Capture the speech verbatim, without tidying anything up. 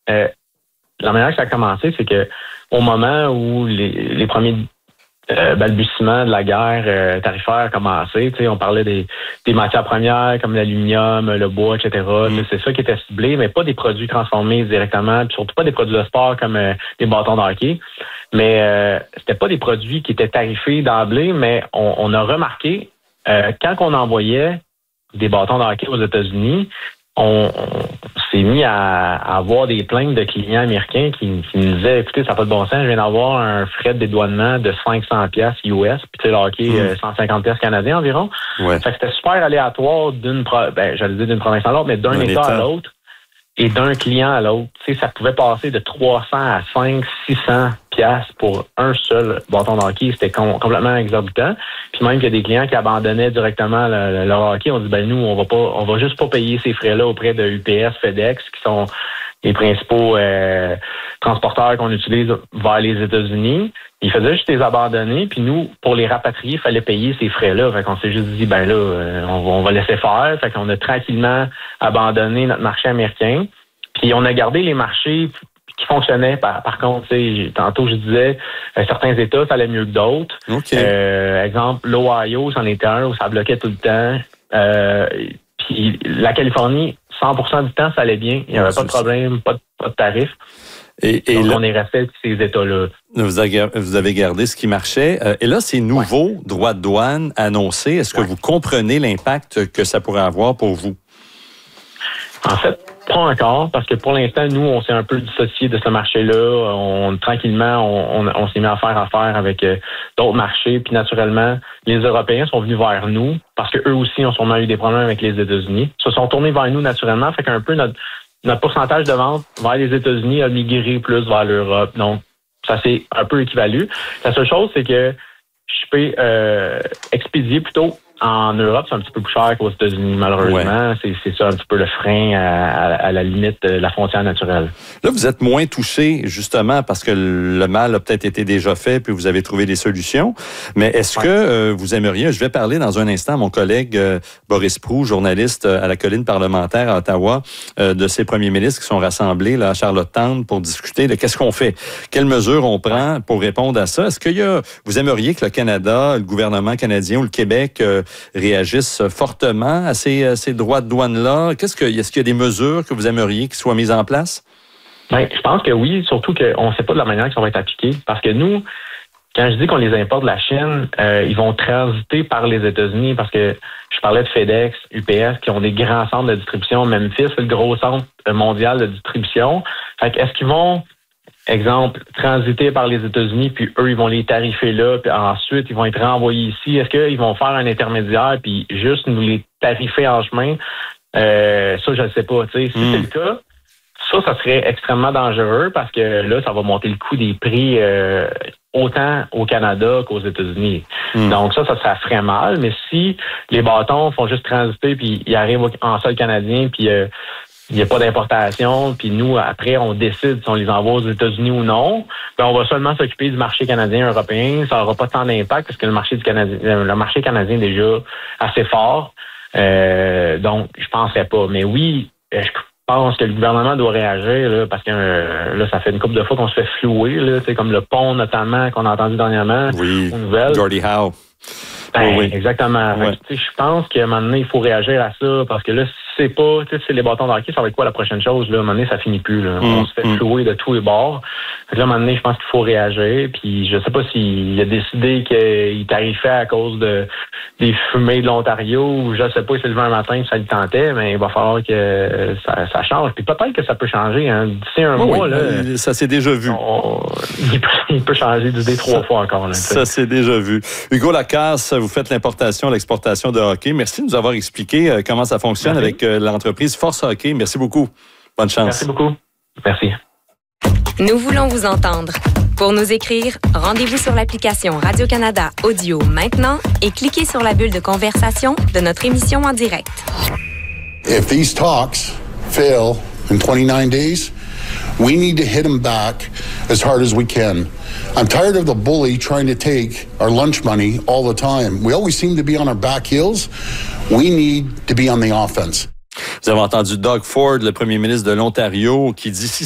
euh, la manière que ça a commencé, c'est que au moment où les, les premiers euh, balbutiements de la guerre euh, tarifaire a commencé, tu sais, on parlait des, des matières premières comme l'aluminium, le bois, et cetera. Mm. C'est ça qui était ciblé, mais pas des produits transformés directement, puis surtout pas des produits de sport comme euh, des bâtons de hockey. Mais euh, c'était pas des produits qui étaient tarifés d'emblée, mais on, on a remarqué euh, quand on envoyait des bâtons de hockey aux États-Unis, on, on s'est mis à, à avoir des plaintes de clients américains qui, qui nous disaient, écoutez, ça n'a pas de bon sens, je viens d'avoir un frais de dédouanement de cinq cents dollars U S, puis tu sais, le hockey, mmh. cent cinquante dollars canadiens environ. Ouais. Fait que c'était super aléatoire d'une, pro- ben, j'allais dire d'une province à l'autre, mais d'un un État, État à l'autre et d'un client à l'autre. Tu sais, ça pouvait passer de trois cents à cinq cents, six cents piastres pour un seul bâton de hockey. C'était com- complètement exorbitant. Puis même qu'il y a des clients qui abandonnaient directement le, le, leur hockey. On dit, ben nous, on va pas, on va juste pas payer ces frais-là auprès de U P S, FedEx, qui sont les principaux euh, transporteurs qu'on utilise vers les États-Unis. Ils faisaient juste les abandonner, puis nous, pour les rapatrier, il fallait payer ces frais-là. Fait qu'on s'est juste dit, ben là, euh, on, va, on va laisser faire. Fait qu'on a tranquillement abandonné notre marché américain. Puis on a gardé les marchés qui fonctionnaient. Par, par contre, tantôt je disais, euh, certains États, ça allait mieux que d'autres. Okay. Euh, exemple, l'Ohio, c'en était un où ça bloquait tout le temps. Euh, puis la Californie, cent pour cent du temps, ça allait bien. Il n'y avait pas de problème, pas de, pas de tarif. Et, et Donc, là, on est resté avec ces États-là. Vous avez, vous avez gardé ce qui marchait. Et là, ces nouveaux ouais. droits de douane annoncés, est-ce que ouais. vous comprenez l'impact que ça pourrait avoir pour vous? En fait, pas encore, parce que pour l'instant, nous, on s'est un peu dissocié de ce marché-là. On, tranquillement, on, on, on s'est mis à faire affaire avec euh, d'autres marchés. Puis naturellement, les Européens sont venus vers nous, parce qu'eux aussi ont sûrement eu des problèmes avec les États-Unis. Ils se sont tournés vers nous naturellement, fait qu'un peu notre, notre pourcentage de vente vers les États-Unis a migré plus vers l'Europe. Donc, ça s'est un peu équivalu. La seule chose, c'est que je peux euh, expédier plutôt en Europe, c'est un petit peu plus cher qu'aux États-Unis, malheureusement. Ouais. C'est, c'est ça un petit peu le frein à, à, à la limite de la frontière naturelle. Là, vous êtes moins touché, justement, parce que le mal a peut-être été déjà fait, puis vous avez trouvé des solutions. Mais est-ce ouais. que euh, vous aimeriez, je vais parler dans un instant à mon collègue euh, Boris Proulx, journaliste euh, à la colline parlementaire à Ottawa, euh, de ces premiers ministres qui sont rassemblés là, à Charlottetown pour discuter de qu'est-ce qu'on fait, quelles mesures on prend pour répondre à ça. Est-ce qu'il y a, vous aimeriez que le Canada, le gouvernement canadien ou le Québec euh, réagissent fortement à ces, à ces droits de douane-là? Qu'est-ce que, est-ce qu'il y a des mesures que vous aimeriez qui soient mises en place? Bien, je pense que oui, surtout qu'on ne sait pas de la manière que ça va être appliqué. Parce que nous, quand je dis qu'on les importe de la Chine, euh, ils vont transiter par les États-Unis parce que je parlais de FedEx, U P S, qui ont des grands centres de distribution. Memphis, c'est le gros centre mondial de distribution. Fait que est-ce qu'ils vont... Exemple, transiter par les États-Unis, puis eux, ils vont les tarifer là, puis ensuite, ils vont être renvoyés ici. Est-ce qu'ils vont faire un intermédiaire, puis juste nous les tarifer en chemin? Euh, ça, je ne sais pas. T'sais. Si mm. c'est le cas, ça, ça serait extrêmement dangereux parce que là, ça va monter le coût des prix euh, autant au Canada qu'aux États-Unis. Mm. Donc ça, ça se ferait mal. Mais si les bâtons font juste transiter, puis ils arrivent en sol canadien, puis... Euh, il n'y a pas d'importation, puis nous, après, on décide si on les envoie aux États-Unis ou non. Puis on va seulement s'occuper du marché canadien européen. Ça n'aura pas tant d'impact parce que le marché du Canadien, le marché canadien est déjà assez fort. Euh, donc, je penserais pas. Mais oui, je pense que le gouvernement doit réagir là, parce que euh, là, ça fait une couple de fois qu'on se fait flouer, là, comme le pont notamment qu'on a entendu dernièrement oui. aux nouvelles. Gordie Howe. Ben, oui, oui. Exactement. Ouais. Fait que, je pense qu'à un moment donné, il faut réagir à ça parce que là, si c'est pas, tu sais, c'est les bâtons de hockey, ça va être quoi la prochaine chose? Là? À un moment donné, ça finit plus. Là. Mm, On se fait flouer mm. de tous les bords. Fait que là, à un moment donné, je pense qu'il faut réagir. Puis je sais pas s'il a décidé qu'il tarifait à cause de des fumées de l'Ontario ou je sais pas, il s'est levé un matin et ça lui tentait, mais il va falloir que ça, ça change. Puis peut-être que ça peut changer. Hein. D'ici un oh, mois, oui. là. Ça s'est déjà vu. On, il, peut, il peut changer d'idée trois ça, fois encore. Là, ça s'est déjà vu. Hugo Lacasse, vous faites l'importation, l'exportation de hockey. Merci de nous avoir expliqué euh, comment ça fonctionne Merci. avec euh, l'entreprise Force Hockey. Merci beaucoup. Bonne chance. Merci beaucoup. Merci. Nous voulons vous entendre. Pour nous écrire, rendez-vous sur l'application Radio-Canada Audio maintenant et cliquez sur la bulle de conversation de notre émission en direct. If these talks fail in twenty-nine days, we need to hit them back as hard as we can. I'm tired of the bully trying to take our lunch money all the time. We always seem to be on our back heels. We need to be on the offense. Vous avez entendu Doug Ford, le premier ministre de l'Ontario, qui dit si